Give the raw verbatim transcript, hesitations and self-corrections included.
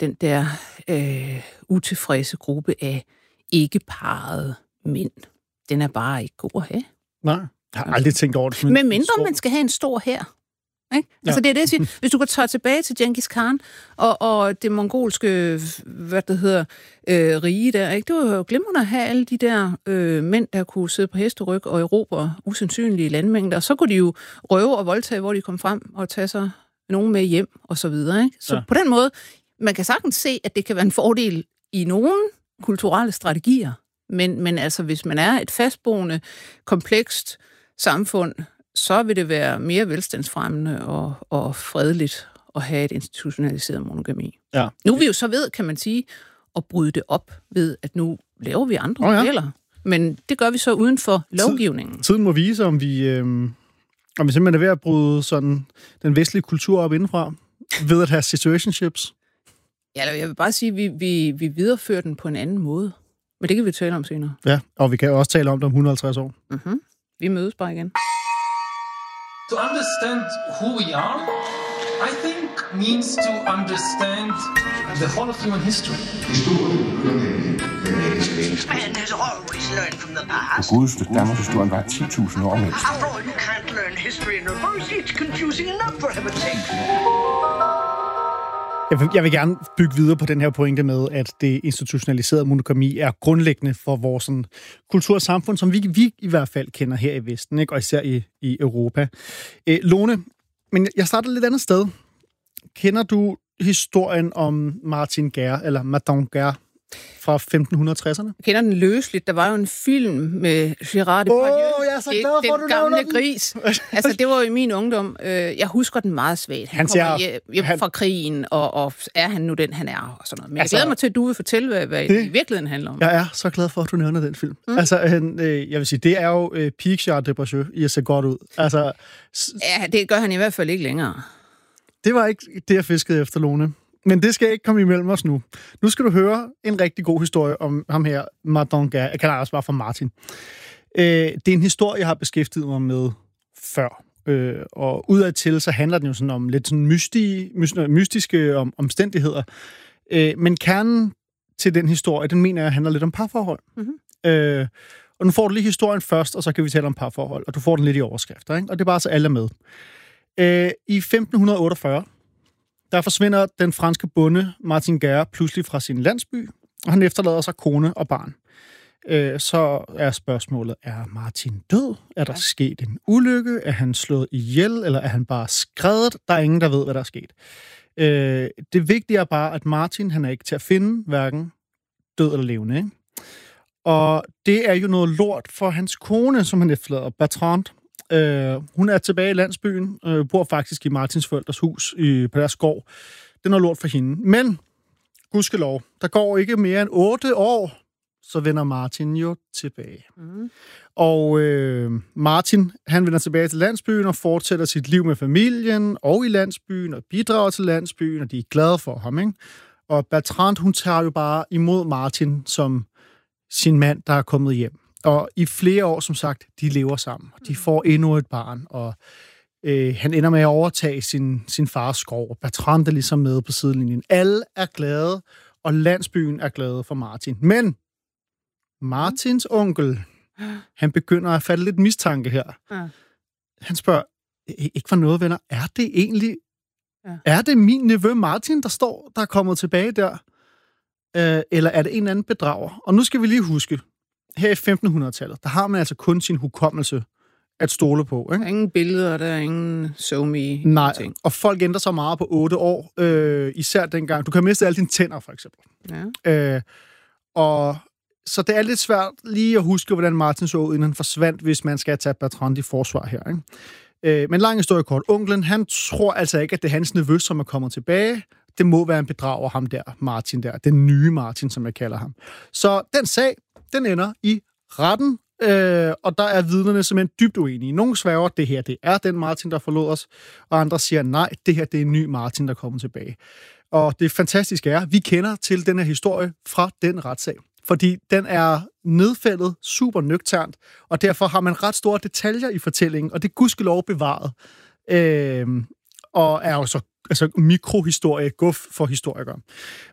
den der øh, utilfredse gruppe af ikke-parrede mænd. Den er bare ikke god at have. Nej, jeg har aldrig tænkt over det. Men mindre man skal have en stor hær. Ikke? Ja. Altså det er det, jeg siger. Hvis du kan tage tilbage til Genghis Khan og, og det mongolske, hvad det hedder, øh, rige der, ikke? Det var jo glimrende at have alle de der øh, mænd, der kunne sidde på hesteryg og erobre usandsynlige landmængder. Og så kunne de jo røve og voldtage, hvor de kom frem og tage sig nogen med hjem og så videre. Ikke? Så ja. På den måde, man kan sagtens se, at det kan være en fordel i nogle kulturelle strategier. Men, men altså, hvis man er et fastboende, komplekst samfund, så vil det være mere velstandsfremmende og, og fredeligt at have et institutionaliseret monogami. Ja. Nu er vi jo så ved, kan man sige, at bryde det op ved, at nu laver vi andre oh, ja. modeller. Men det gør vi så uden for lovgivningen. Tid, tiden må vise, om vi, øh, om vi simpelthen er ved at bryde sådan den vestlige kultur op indenfra, ved at have situationships. Ja, jeg vil bare sige, at vi, vi, vi viderefører den på en anden måde. Men det kan vi tale om senere. Ja, og vi kan også tale om det om et hundrede og halvtreds år. Mm-hmm. Vi mødes bare igen. To understand who we are, I think, means to understand the whole of human history. Man has always learned from the past. For godeste Danmarkshistorien var ti tusind år mindst. After all, you can't learn history in reverse. It's confusing enough, for heaven's sake. Jeg vil, jeg vil gerne bygge videre på den her pointe med, at det institutionaliserede monogami er grundlæggende for vores sådan, kultur og samfund, som vi, vi i hvert fald kender her i Vesten, ikke? Og især i, i Europa. Æ, Lone, men jeg starter lidt andet sted. Kender du historien om Martin Guerre, eller Madame Guerre, fra femten tresserne? Jeg kender den løsligt. Der var jo en film med Gérard Depardieu. Åh, oh, jeg er så glad for, den du gamle den. gris. Altså, det var jo i min ungdom. Jeg husker den meget svagt. Han, han kommer hjem, hjem han, fra krigen, og, og er han nu den, han er, og sådan noget. Men altså, jeg glæder mig til, at du vil fortælle, hvad, hvad det i virkeligheden handler om. Jeg er så glad for, at du nævner den film. Mm. Altså, han, øh, jeg vil sige, det er jo øh, peak Gérard Depardieu i at se godt ud. Altså, ja, det gør han i hvert fald ikke længere. Det var ikke det, jeg fiskede efter, Lone. Men det skal ikke komme imellem os nu. Nu skal du høre en rigtig god historie om ham her, Martin Guerre. Jeg kalder også bare for Martin. Øh, det er en historie, jeg har beskæftiget mig med før. Øh, og udadtil, så handler den jo sådan om lidt sådan mysti, mystiske om, omstændigheder. Øh, men kernen til den historie, den mener jeg handler lidt om parforhold. Mm-hmm. Øh, og nu får du lige historien først, og så kan vi tale om parforhold. Og du får den lidt i overskrifter, ikke? Og det er bare så alle er med. Øh, I femten otteogfyrre, der forsvinder den franske bonde Martin Guerre pludselig fra sin landsby, og han efterlader sig kone og barn. Øh, så er spørgsmålet, er Martin død? Er der sket en ulykke? Er han slået ihjel? Eller er han bare skredet? Der er ingen, der ved, hvad der er sket. Øh, det vigtige er bare, at Martin, han er ikke til at finde, hverken død eller levende. Ikke? Og det er jo noget lort for hans kone, som han efterlader, Bertrand. Øh, hun er tilbage i landsbyen, øh, bor faktisk i Martins forældres hus i, på deres gård. Det er noget lort for hende. Men, gudskelov, der går ikke mere end otte år, så vender Martin jo tilbage. Mm. Og øh, Martin, han vender tilbage til landsbyen og fortsætter sit liv med familien og i landsbyen og bidrager til landsbyen, og de er glade for ham, ikke? Og Bertrand, hun tager jo bare imod Martin som sin mand, der er kommet hjem. Og i flere år, som sagt, de lever sammen. De får endnu et barn, og øh, han ender med at overtage sin, sin fars gård. Bertrand er ligesom med på sidelinjen. Alle er glade, og landsbyen er glade for Martin. Men Martins onkel, han begynder at fatte lidt mistanke her. Han spørger, ikke for noget, venner, er det egentlig, er det min nevø Martin, der står, der er kommet tilbage der? Øh, eller er det en anden bedrager? Og nu skal vi lige huske, her i femten hundrede-tallet, der har man altså kun sin hukommelse at stole på. Ikke? Der er ingen billeder, der er ingen SoMe. Nej, ting. Og folk ændrer sig meget på otte år, øh, især dengang. Du kan miste alle dine tænder, for eksempel. Ja. Øh, og så det er lidt svært lige at huske, hvordan Martin så ud, inden han forsvandt, hvis man skal tage Bertrand i forsvar her. Ikke? Øh, men lang historie kort. Onklen, han tror altså ikke, at det er hans nevø, som er kommet tilbage. Det må være en bedrager, ham der, Martin der. Den nye Martin, som jeg kalder ham. Så den sag, den ender i retten, øh, og der er vidnerne simpelthen dybt uenige. Nogle sværger, det her, det er den Martin, der forlod os, og andre siger, nej, det her, det er en ny Martin, der kommer tilbage. Og det fantastiske er, vi kender til den her historie fra den retssag, fordi den er nedfældet super nøgternt, og derfor har man ret store detaljer i fortællingen, og det er gudskelov bevaret, øh, og er jo så altså mikrohistorie, guf for historikere.